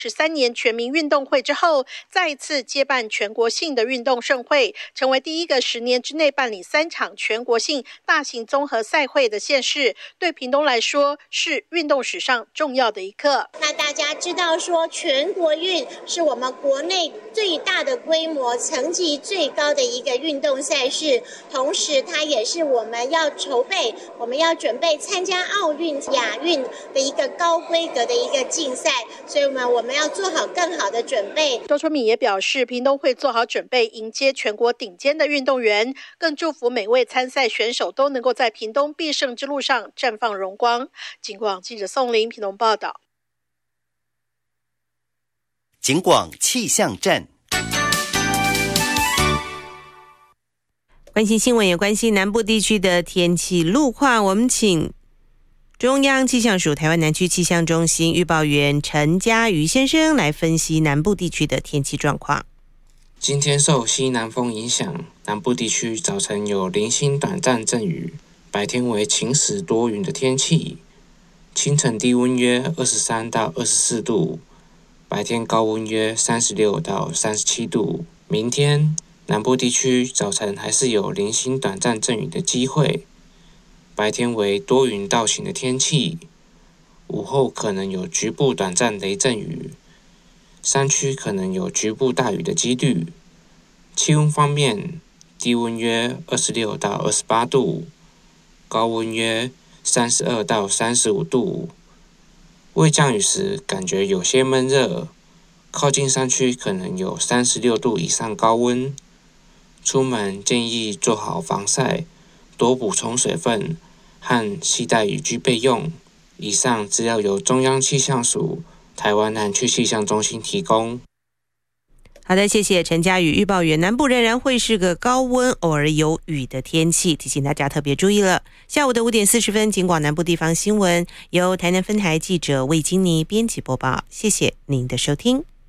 13年全民运动会之后，再一次接办全国性的运动盛会，成为第一个10年之内办理3场全国性大型综合赛会的县市，对屏东来说是运动史上重要的一刻。 那大家知道说，全国运是我们国内最大的规模、层级最高的一个运动赛事，同时它也是我们要筹备、我们要准备参加奥运、亚运的一个高规格的一个竞赛，所以我们要做好更好的准备。 周春敏也表示，屏东会做好准备迎接全国顶尖的运动员，更祝福每位参赛选手都能够在屏东必胜之路上绽放荣光。警广记者宋林屏东报道。 警广气象站， 关心新闻也关心南部地区的天气路况，我们请中央气象署台湾南区气象中心预报员陈嘉瑜先生来分析南部地区的天气状况。 今天受西南风影响，南部地区早晨有零星短暂阵雨，白天为晴时多云的天气，清晨低温约23到24度，白天高温约36到37度。明天南部地区早晨还是有零星短暂阵雨的机会，白天为多云到晴的天气，午后可能有局部短暂雷阵雨，山区可能有局部大雨的几率。气温方面，低温约26到28度，高温约32到35度。未降雨时感觉有些闷热，靠近山区可能有36度以上高温。出门建议做好防晒，多补充水分和携带雨具备用。以上资料由中央气象署台湾南区气象中心提供。 好的，谢谢陈嘉瑜预报员。南部仍然会是个高温偶尔有雨的天气，提醒大家特别注意了。下午的5点40分，警广南部地方新闻由台南分台记者魏金妮编辑播报，谢谢您的收听。